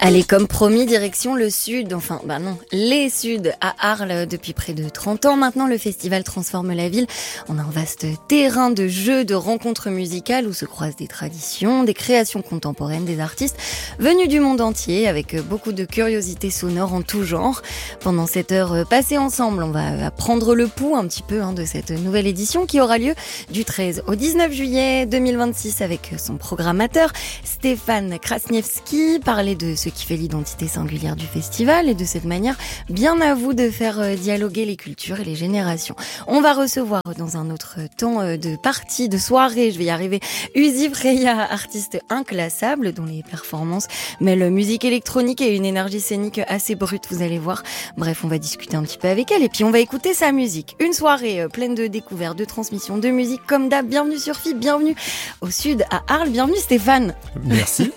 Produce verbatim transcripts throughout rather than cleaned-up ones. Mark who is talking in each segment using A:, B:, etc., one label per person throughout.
A: Allez, comme promis, direction le sud, enfin, bah non, les suds à Arles depuis près de trente ans. Maintenant, le festival transforme la ville en un vaste terrain de jeux, de rencontres musicales où se croisent des traditions, des créations contemporaines, des artistes venus du monde entier avec beaucoup de curiosités sonores en tout genre. Pendant cette heure passée ensemble, on va prendre le pouls un petit peu hein, de cette nouvelle édition qui aura lieu du treize au dix-neuf juillet deux mille vingt-six avec son programmateur Stéphane Krasniewski, parler de ce qui fait l'identité singulière du festival et de cette manière, bien à vous de faire dialoguer les cultures et les générations. On va recevoir dans un autre temps de partie, de soirée, je vais y arriver, Uzi Freya, artiste inclassable dont les performances mêlent musique électronique et une énergie scénique assez brute, vous allez voir. Bref, on va discuter un petit peu avec elle et puis on va écouter sa musique. Une soirée pleine de découvertes, de transmissions, de musique comme d'hab. Bienvenue sur F I B, bienvenue au sud à Arles, bienvenue Stéphane.
B: Merci.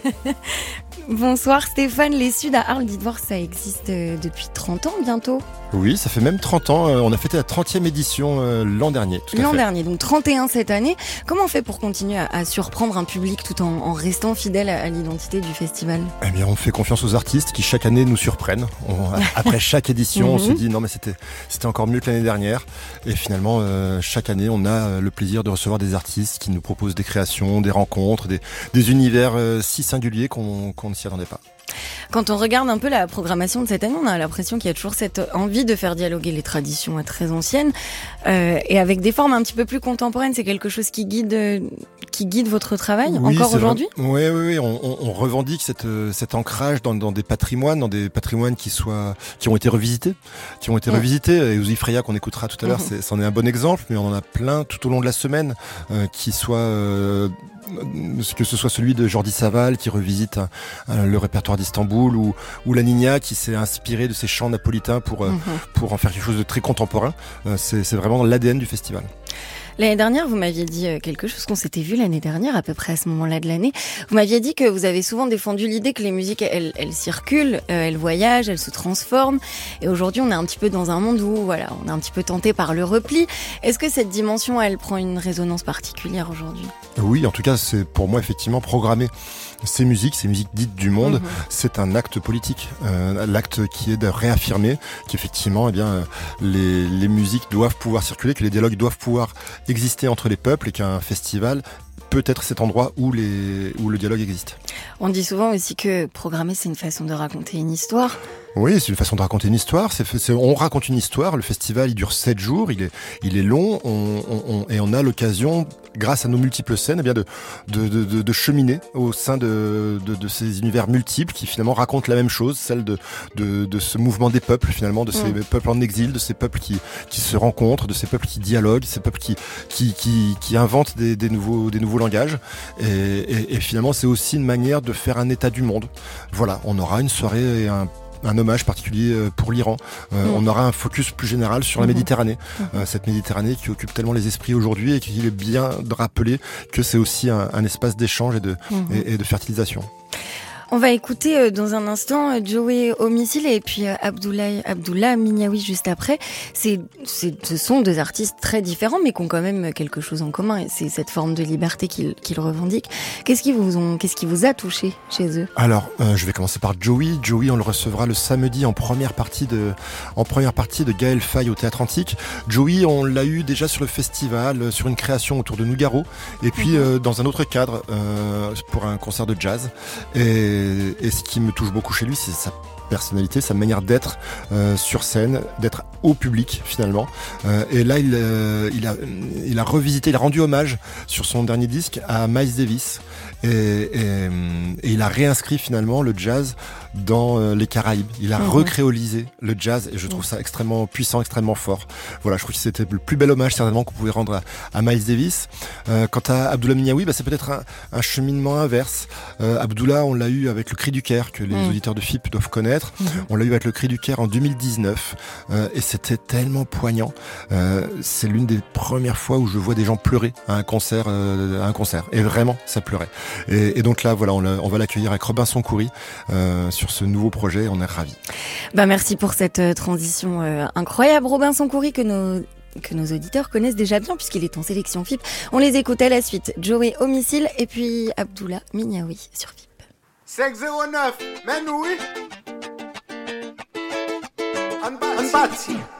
A: Bonsoir Stéphane, les Suds à Arles, dites voir, ça existe depuis trente ans bientôt.
B: Oui, ça fait même trente ans, on a fêté la trentième édition l'an dernier. Tout
A: l'an
B: à fait.
A: dernier, donc trente et un cette année. Comment on fait pour continuer à, à surprendre un public tout en, en restant fidèle à, à l'identité du festival ?
B: Eh bien, on fait confiance aux artistes qui chaque année nous surprennent. On, après chaque édition, on se dit non mais c'était, c'était encore mieux que l'année dernière. Et finalement, euh, chaque année, on a le plaisir de recevoir des artistes qui nous proposent des créations, des rencontres, des, des univers euh, si singuliers qu'on, qu'on ne s'y attendait pas.
A: Quand on regarde un peu la programmation de cette année, on a l'impression qu'il y a toujours cette envie de faire dialoguer les traditions très anciennes euh, et avec des formes un petit peu plus contemporaines. C'est quelque chose qui guide, euh, qui guide votre travail
B: oui,
A: encore aujourd'hui ?
B: Oui, oui, oui. On, on, on revendique cette, cet ancrage dans, dans des patrimoines, dans des patrimoines qui soient, qui ont été revisités, qui ont été mmh. revisités. Et Uzi Freya qu'on écoutera tout à l'heure, mmh. c'est, c'en est un bon exemple, mais on en a plein tout au long de la semaine euh, qui soient euh, que ce soit celui de Jordi Savall qui revisite un, un, le répertoire d'Istanbul ou, ou La Niña qui s'est inspiré de ces chants napolitains pour, mmh. pour en faire quelque chose de très contemporain. C'est, c'est vraiment l'A D N du festival.
A: L'année dernière, vous m'aviez dit quelque chose qu'on s'était vu l'année dernière, à peu près à ce moment-là de l'année. Vous m'aviez dit que vous avez souvent défendu l'idée que les musiques, elles, elles circulent, euh, elles voyagent, elles se transforment. Et aujourd'hui, on est un petit peu dans un monde où, voilà, on est un petit peu tenté par le repli. Est-ce que cette dimension, elle prend une résonance particulière aujourd'hui ?
B: Oui, en tout cas, c'est pour moi effectivement programmé. Ces musiques, ces musiques dites du monde, mmh. c'est un acte politique, euh, l'acte qui est de réaffirmer qu'effectivement, eh bien, les, les musiques doivent pouvoir circuler, que les dialogues doivent pouvoir exister entre les peuples et qu'un festival peut être cet endroit où, les, où le dialogue existe.
A: On dit souvent aussi que programmer, c'est une façon de raconter une histoire.
B: Oui, c'est une façon de raconter une histoire. C'est, c'est, on raconte une histoire. Le festival, il dure sept jours. Il est, il est long. On, on, et on a l'occasion, grâce à nos multiples scènes, eh bien de, de, de, de cheminer au sein de, de, de ces univers multiples qui finalement racontent la même chose, celle de, de, de ce mouvement des peuples finalement, de ces mmh. peuples en exil, de ces peuples qui, qui se rencontrent, de ces peuples qui dialoguent, ces peuples qui, qui, qui, qui inventent des, des nouveaux, des nouveaux langages. Et, et, et finalement, c'est aussi une manière de faire un état du monde. Voilà, on aura une soirée et un un hommage particulier pour l'Iran. Euh, mmh. On aura un focus plus général sur la Méditerranée. Mmh. Euh, cette Méditerranée qui occupe tellement les esprits aujourd'hui et qu'il est bien de rappeler que c'est aussi un, un espace d'échange et de, mmh. et, et de fertilisation.
A: On va écouter dans un instant Joey Homicile et puis Abdoulaye, Abdullah Minyawi juste après. C'est, c'est, ce sont deux artistes très différents mais qui ont quand même quelque chose en commun. Et c'est cette forme de liberté qu'ils, qu'ils revendiquent. Qu'est-ce qui vous ont, qu'est-ce qui vous a touché chez eux ?
B: Alors, euh, je vais commencer par Joey. Joey, on le recevra le samedi en première partie de, en première partie de Gaël Faye au Théâtre Antique. Joey, on l'a eu déjà sur le festival, sur une création autour de Nougaro et puis mmh. euh, dans un autre cadre euh, pour un concert de jazz. Et Et, et ce qui me touche beaucoup chez lui, c'est sa personnalité, sa manière d'être euh, sur scène, d'être au public finalement. Euh, et là, il, euh, il, a, il a revisité, il a rendu hommage sur son dernier disque à Miles Davis. Et, et, et il a réinscrit finalement le jazz dans euh, les Caraïbes. Il a mmh. recréolisé le jazz et je trouve ça extrêmement puissant, extrêmement fort. Voilà, je trouve que c'était le plus bel hommage certainement qu'on pouvait rendre à, à Miles Davis. Euh, quant à Abdullah Minyawi, bah, c'est peut-être un, un cheminement inverse. Euh, Abdullah, on l'a eu avec le Cri du Caire que les mmh. auditeurs de F I P doivent connaître. Mmh. On l'a eu avec le Cri du Caire en deux mille dix-neuf euh, et c'était tellement poignant. Euh, c'est l'une des premières fois où je vois des gens pleurer à un concert, euh, à un concert. Et vraiment, ça pleurait. Et, et donc là, voilà, on, on va l'accueillir avec Robinson Coury euh, sur ce nouveau projet. On est ravis.
A: Bah merci pour cette euh, transition euh, incroyable, Robinson Coury que nos que nos auditeurs connaissent déjà bien puisqu'il est en sélection F I P. On les écoute à la suite. Joey Homicile et puis Abdullah Minyawi sur F I P.
C: cinq zéro neuf, mais nous, oui. On bat.